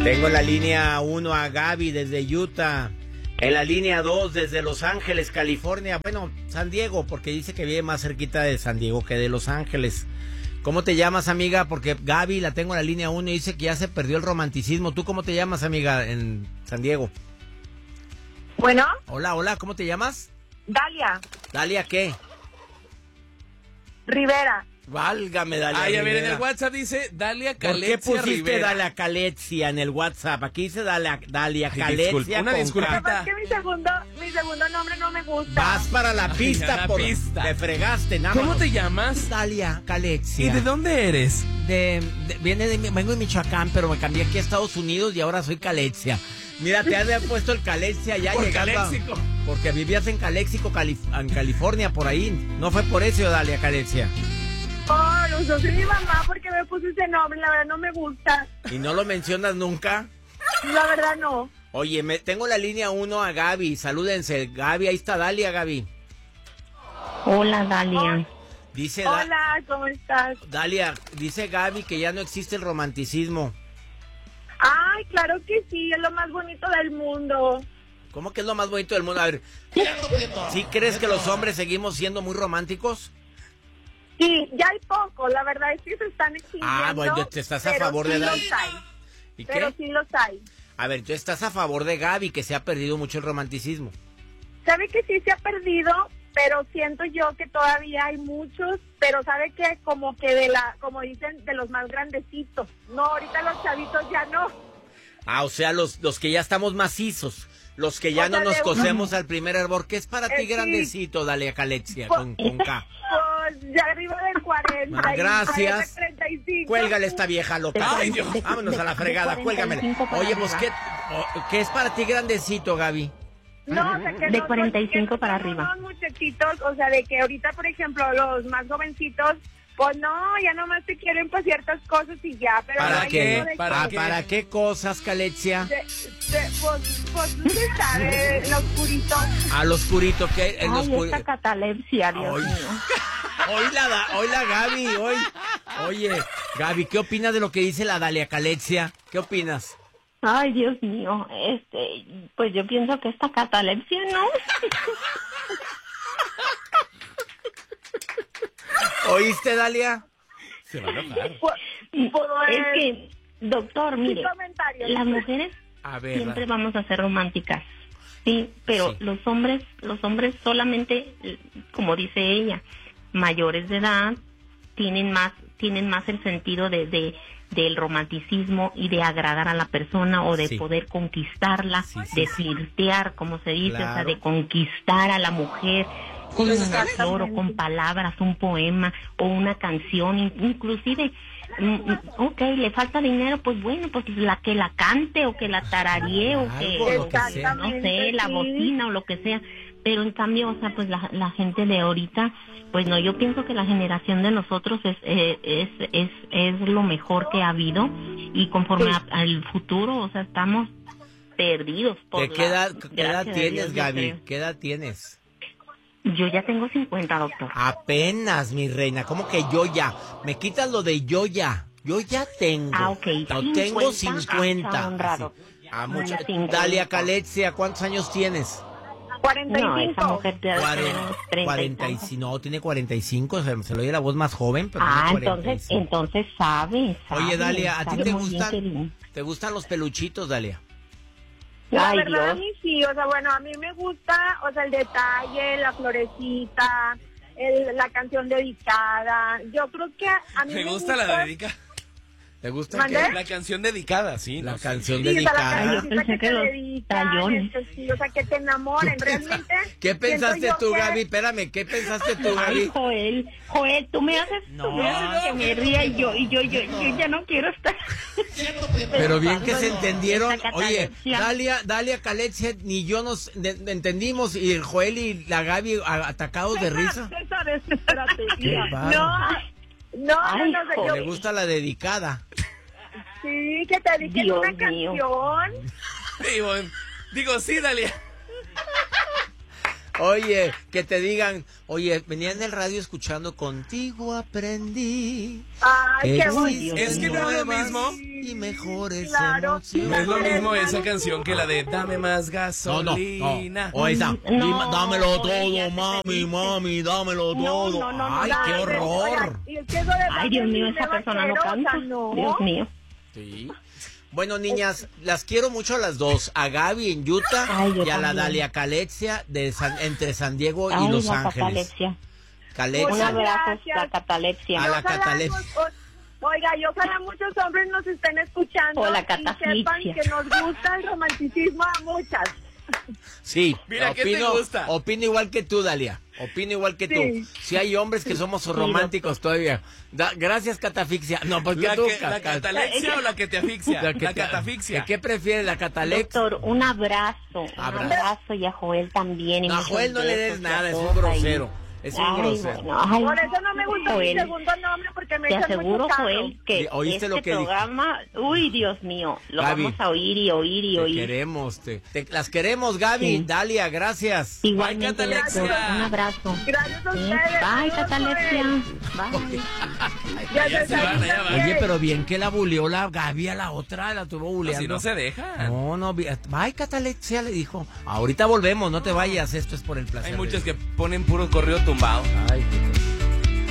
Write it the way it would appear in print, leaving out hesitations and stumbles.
Tengo en la línea 1 a Gaby desde Utah. En la línea 2 desde Los Ángeles, California. Bueno, San Diego, porque dice que vive más cerquita de San Diego que de Los Ángeles. ¿Cómo te llamas, amiga? Porque Gaby la tengo en la línea 1 y dice que ya se perdió el romanticismo. ¿Tú cómo te llamas, amiga, en San Diego? Bueno. Hola, ¿cómo te llamas? Dalia. ¿Dalia qué? Rivera. Válgame, Dalia Rivera. Rivera. En el WhatsApp dice Dalia Caletzia. ¿Por qué pusiste Rivera? Dalia Caletzia en el WhatsApp? Aquí dice Dalia Caletzia. Una disculpita. Es que mi segundo nombre no me gusta. Vas para la pista, la pista. Te fregaste, nada. ¿Cómo te llamas? Dalia Caletzia. ¿Y de dónde eres? Vengo de Michoacán, pero me cambié aquí a Estados Unidos y ahora soy Caletzia. Mira, te has puesto el Caletzia ya Por llegando. Caléxico. Porque vivías en Caléxico, en California, por ahí. No fue por eso, Dalia Caletzia. Oh, no soy mi mamá porque me puse ese nombre, la verdad no me gusta. ¿Y no lo mencionas nunca? La verdad no. Oye, tengo la línea 1 a Gaby. Salúdense. Gaby, ahí está Dalia, Gaby. Hola, Dalia. Dice Hola, ¿cómo estás? Dalia, dice Gaby que ya no existe el romanticismo. Ay, claro que sí, es lo más bonito del mundo. ¿Cómo que es lo más bonito del mundo? A ver, ¿sí crees que los hombres seguimos siendo muy románticos? Sí, ya hay poco, la verdad es que se están extinguiendo. Ah, bueno, te estás a pero favor sí de los Dalia. hay. ¿Y Pero qué? sí los hay. A ver, tú estás a favor de Gaby, que se ha perdido mucho el romanticismo. Sabe que sí se ha perdido, pero siento yo que todavía hay muchos, pero sabe que como que como dicen, de los más grandecitos. No, ahorita los chavitos ya no. Ah, o sea, los que ya estamos macizos, los que ya O sea, no nos de- cosemos al primer hervor. ¿Qué es para ti sí. grandecito, Dalia Caletzia, Pues- con K? Pues ya arriba del 40. Ah, gracias. 35. Cuélgale esta vieja loca. Ay, Dios. Vámonos a la fregada, de cuélgamela. 45 para Oye, pues, arriba. ¿qué es para ti grandecito, Gaby? No, o sea, que De los- 45 que para son arriba. unos muchachitos, o sea, de que ahorita, por ejemplo, los más jovencitos, pues no, ya nomás te quieren para ciertas cosas y ya, pero ¿Para no hay qué? uno de ¿Para que- qué? ¿Para qué cosas, Caletzia? pues, usted sabe, el oscurito. Al oscurito, ¿qué? El Ay, oscurito. esta catalepsia, Dios Ay. mío. Hoy la Gaby, hoy. Oye, Gaby, ¿qué opinas de lo que dice la Dalia Caletzia? ¿Qué opinas? Ay, Dios mío. Pues yo pienso que esta catalepsia, ¿no? ¿Oíste, Dalia? Se va a enojar. Es que, doctor, mire, Comentarios. las mujeres A ver, siempre vamos a ser románticas, sí, pero Sí. los hombres solamente, como dice ella, mayores de edad tienen más el sentido del romanticismo y de agradar a la persona o de Sí. poder conquistarla, Sí, sí, de sí. flirtear, como se dice, o sea, Claro. de conquistar a la mujer con una Exactamente. flor o con palabras, un poema o una canción, inclusive. Ok, le falta dinero, pues bueno, pues la que la cante o que la tararee o que, Algo, lo que sea. no sé, la Sí. bocina o lo que sea, pero en cambio, o sea, pues la gente de ahorita, pues no, yo pienso que la generación de nosotros es lo mejor que ha habido y conforme al futuro, o sea, estamos perdidos. ¿Qué edad gracias a tienes, Dios, yo Gaby? creo. ¿Qué edad tienes? Yo ya tengo 50, doctor. Apenas, mi reina. ¿Cómo que yo ya? Me quitas lo de yo ya. Yo ya tengo. Ah, ok. No tengo 50. 50. Ah, honrado. Ah, mucha. 50. Dalia Caletzia, ¿cuántos años tienes? 45. No, esa mujer te da 45. No, tiene 45. Se le oye la voz más joven, pero Ah, tiene 45. entonces sabe. Oye, Dalia, ¿a ti sabe te muy bien que- te gustan los peluchitos, Dalia? La Ay, verdad, a Dios. mí sí, o sea, bueno, a mí me gusta, o sea, el detalle, la florecita, la canción dedicada. Yo creo que a mí Me gusta la dedicada. ¿Te gusta ¿Mande? qué? La canción dedicada, sí. La no sé. canción Sí, o sea, la dedicada. Ay, yo cancioncita pensé que te los dedican, tallones. sí, o sea, que te enamoren, realmente. ¿Qué pensaste siento yo tú, que- Gaby? Espérame, ¿qué pensaste tú, Ay, Gaby? Joel, tú me haces que me ría y yo ya no quiero estar. Pero bien que se entendieron. Esa Oye, catalepsia. Dalia Caletzia, ni yo nos entendimos, y el Joel y la Gaby atacados de risa. César, espérate, mira. bárbaro. No, Ay, no, joder. yo, Le gusta la dedicada. sí, que te dediquen Dios una mío. canción. Digo, sí, Dalia. Oye, que te digan, oye, venía en el radio escuchando Contigo aprendí. Ay, qué Existen bonito. Es que no es lo nuevas mismo. Y mejores Claro, emociones. No es lo mismo esa Hermano, canción que la de Dame más No. gasolina. O esa, No, dámelo ya todo, te mami, perdiste. mami, dámelo No, todo. no, Ay, nada qué de eso. horror. Oigan, y es que eso de Ay, Dios mío, darle esa persona no vaquero, o sea, canta. no. Dios mío. Sí. Bueno, niñas, las quiero mucho a las dos. A Gaby en Utah Ay, yo y a la también. Dalia Calexia entre San Diego y Ay, Los la Ángeles. catalepsia. Un Calexia. abrazo, gracias. la catalepsia. A la Ojalá catalepsia. Oiga, y ojalá muchos hombres nos estén escuchando O la y catafixia. sepan que nos gusta el romanticismo a muchas. Sí, Mira, ¿qué te gusta? Opino igual que tú, Dalia. Opino igual que Sí. tú. Si hay hombres que somos románticos todavía. Gracias, catafixia. No, porque ¿La, tú... ¿La catalexia o la que te asfixia? La te- catafixia. ¿Qué prefieres, la catalexia? Doctor, un abrazo. Un Abrazo. abrazo y a Joel también. y No, a muchos Joel no le des besos y a nada, es un todos ahí. grosero. Es un Ay, grosero. bueno, ay, Por eso no me gusta mi Joel. segundo nombre porque me Te echan aseguro, mucho carro. Joel, que ¿Oíste este lo que dijo? programa, uy, Dios mío, lo Gaby, vamos a oír y oír y Te oír. queremos, las queremos, Gaby, Sí. Dalia, gracias. Igualmente, Bye, doctor, Catalexia. un abrazo. Gracias a Sí. ustedes. Bye, Adiós, Catalexia. Joel. Bye. Ya Ya se van, ya van. Oye, pero bien que la buleó la Gaby a la otra, la tuvo buleando. Así no se dejan. No, bye, Catalexia, le dijo. Ahorita volvemos, no te vayas, esto es por el placer. Hay muchos de- que ponen puro corrido tumbado. Ay, qué cosa.